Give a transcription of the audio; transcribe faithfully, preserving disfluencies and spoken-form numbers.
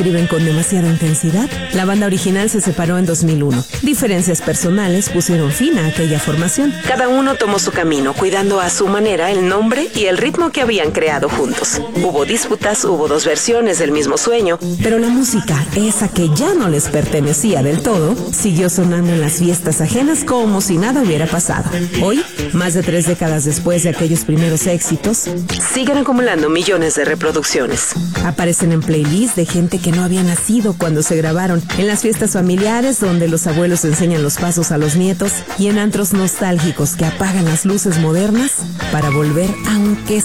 escriben con demasiada intensidad. La banda original se separó en dos mil uno. Diferencias personales pusieron fin a aquella formación. Cada uno tomó su camino, cuidando a su manera el nombre y el ritmo que habían creado juntos. Hubo disputas, hubo dos versiones del mismo sueño, pero la música, esa que ya no les pertenecía del todo, siguió sonando en las fiestas ajenas como si nada hubiera pasado. Hoy, más de tres décadas después de aquellos primeros éxitos, siguen acumulando millones de reproducciones. Aparecen en playlists de gente que no había nacido cuando se grabaron, en las fiestas familiares donde los abuelos enseñan los pasos a los nietos y en antros nostálgicos que apagan las luces modernas para volver a un queso